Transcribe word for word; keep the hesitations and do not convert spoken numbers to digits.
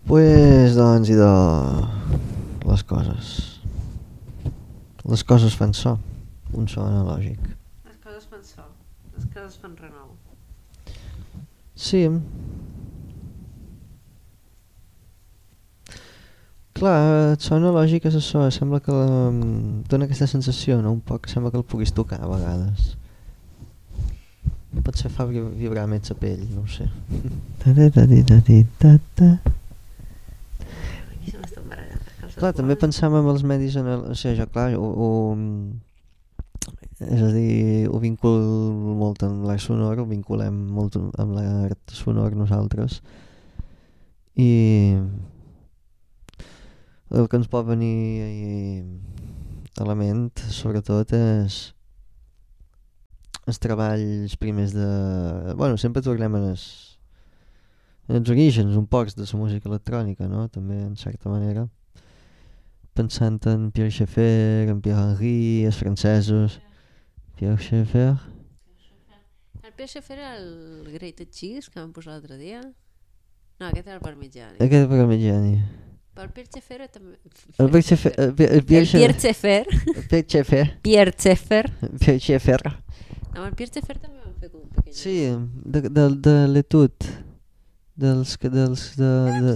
Pues, doncs, idò... les coses. Les coses fan so. Un so analògic. Les coses fan so. Les coses fan renou. Sí. Clar, el so analògic és això, sembla que um, dona aquesta sensació, no? Un poc sembla que el puguis tocar a vegades. Potser fa vibrar més la pell, no ho sé. Clar, també pensàvem en els medis analògics, o sigui, jo clar, ho, ho, és a dir, ho vinculo molt amb l'art sonor, ho vinculem molt amb l'art sonor nosaltres, i el que ens pot venir a la ment, sobretot, és els treballs primers de... Bueno, sempre tornem en els, en els orígens, un poc de la música electrònica, no? També, en certa manera. Pensant en Pierre Schaeffer, en Pierre Henry, els francesos... Pierre Schaeffer... El Pierre Schaeffer era el Great Cheese que vam posar l'altre dia? No, aquest era el Parmigiani. Aquest era el Parmigiani. Però el Pierre Schaeffer també... El Pierre Schaeffer... El Pierre Schaeffer... El Pierre Schaeffer... Pierre Schaeffer... Pierre Schaeffer... No, el Pierre Schaeffer també vam fer un pequeño... Sí, de, de, de l'etut. Dels... dels de, de...